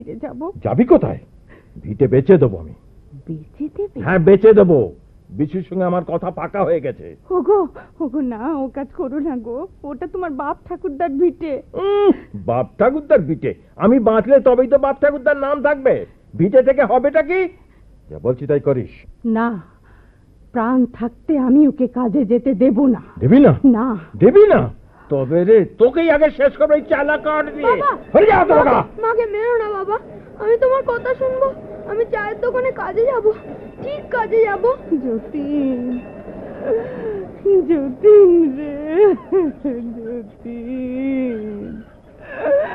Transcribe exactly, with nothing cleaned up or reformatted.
যাবো। যাবি কোথায়? ভিটে বেচে দেবো আমি। বেচে দেবে? হ্যাঁ বেচে দেবো। বিশুর সঙ্গে আমার কথা পাকা হয়ে গেছে। ওগো ওগো না, ও কাজ করো না গো, ওটা তোমার বাপ ঠাকুরদার ভিটে। বাপ ঠাকুরদার ভিটে? আমি বাঁচলে তবেই তো বাপ ঠাকুরদার নাম থাকবে। ভিটে থেকে হবেটা কি? যা বলছি তাই করিস। না, প্রাণ থাকতে আমি ওকে কাজে যেতে দেব না। দেবি না? না। দেবি না? তবে রে তোকেই আগে শেষ করবো এই চালা কাঠ দিয়ে। হয়ে যা তোরা। মাকে মেরো না বাবা, আমি তোমার কথা শুনবো। আমি চায়ের দোকানে কাজে যাব, ঠিক কাজে যাব। যতীন, যতীন রে, যতীন।